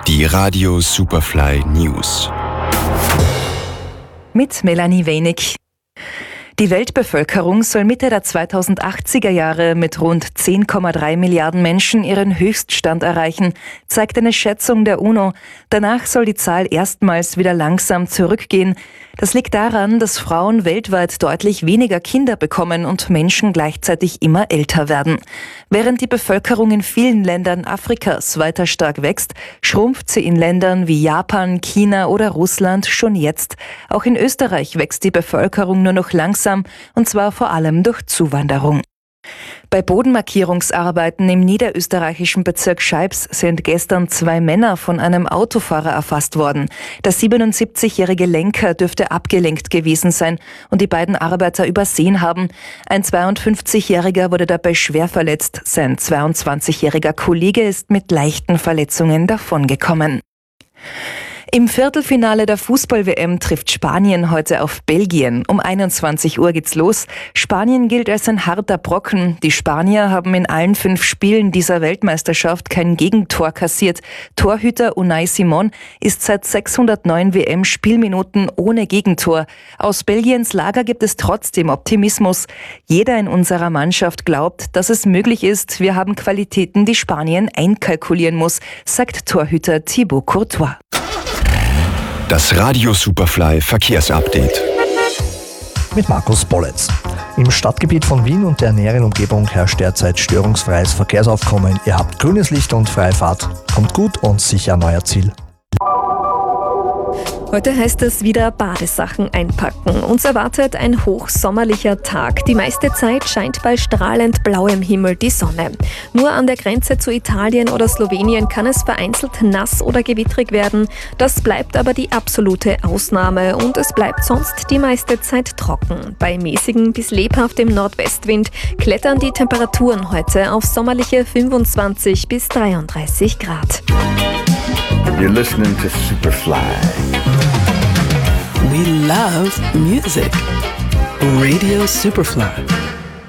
Die Radio Superfly News. Mit Melanie Wenig. Die Weltbevölkerung soll Mitte der 2080er Jahre mit rund 10,3 Milliarden Menschen ihren Höchststand erreichen, zeigt eine Schätzung der UNO. Danach soll die Zahl erstmals wieder langsam zurückgehen. Das liegt daran, dass Frauen weltweit deutlich weniger Kinder bekommen und Menschen gleichzeitig immer älter werden. Während die Bevölkerung in vielen Ländern Afrikas weiter stark wächst, schrumpft sie in Ländern wie Japan, China oder Russland schon jetzt. Auch in Österreich wächst die Bevölkerung nur noch langsam, und zwar vor allem durch Zuwanderung. Bei Bodenmarkierungsarbeiten im niederösterreichischen Bezirk Scheibs sind gestern 2 Männer von einem Autofahrer erfasst worden. Der 77-jährige Lenker dürfte abgelenkt gewesen sein und die beiden Arbeiter übersehen haben. Ein 52-Jähriger wurde dabei schwer verletzt. Sein 22-jähriger Kollege ist mit leichten Verletzungen davongekommen. Im Viertelfinale der Fußball-WM trifft Spanien heute auf Belgien. Um 21 Uhr geht's los. Spanien gilt als ein harter Brocken. Die Spanier haben in allen 5 Spielen dieser Weltmeisterschaft kein Gegentor kassiert. Torhüter Unai Simon ist seit 609 WM-Spielminuten ohne Gegentor. Aus Belgiens Lager gibt es trotzdem Optimismus. Jeder in unserer Mannschaft glaubt, dass es möglich ist. Wir haben Qualitäten, die Spanien einkalkulieren muss, sagt Torhüter Thibaut Courtois. Das Radio Superfly Verkehrsupdate. Mit Markus Bolletz. Im Stadtgebiet von Wien und der näheren Umgebung herrscht derzeit störungsfreies Verkehrsaufkommen. Ihr habt grünes Licht und freie Fahrt. Kommt gut und sicher an euer Ziel. Heute heißt es wieder Badesachen einpacken. Uns erwartet ein hochsommerlicher Tag. Die meiste Zeit scheint bei strahlend blauem Himmel die Sonne. Nur an der Grenze zu Italien oder Slowenien kann es vereinzelt nass oder gewittrig werden. Das bleibt aber die absolute Ausnahme und es bleibt sonst die meiste Zeit trocken. Bei mäßigem bis lebhaftem Nordwestwind klettern die Temperaturen heute auf sommerliche 25 bis 33 Grad. You're listening to Superfly. We love music. Radio Superfly.